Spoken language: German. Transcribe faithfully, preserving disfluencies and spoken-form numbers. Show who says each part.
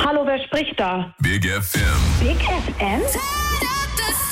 Speaker 1: Hallo, wer spricht da?
Speaker 2: Big F M.
Speaker 1: Big F M?
Speaker 3: Turn up the